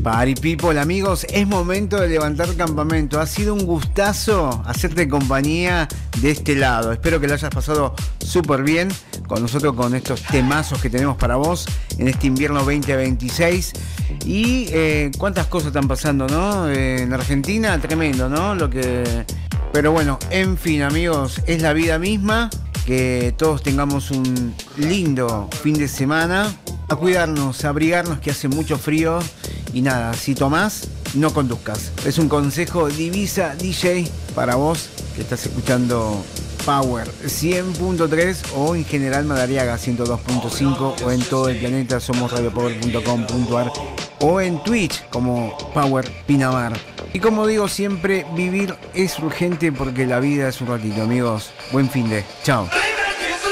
Party people, amigos, es momento de levantar campamento. Ha sido un gustazo hacerte compañía de este lado. Espero que lo hayas pasado súper bien con nosotros, con estos temazos que tenemos para vos en este invierno 2026. Y cuántas cosas están pasando, ¿no? En Argentina, tremendo, ¿no? Pero bueno, en fin, amigos, es la vida misma. Que todos tengamos un lindo fin de semana. A cuidarnos, a abrigarnos, que hace mucho frío. Y nada, si tomás, no conduzcas. Es un consejo Divisa DJ para vos que estás escuchando Power 100.3 o en general Madariaga 102.5 o en todo el planeta somos radiopower.com.ar o en Twitch como Power Pinamar. Y como digo siempre, vivir es urgente porque la vida es un ratito, amigos. Buen fin de. Chao.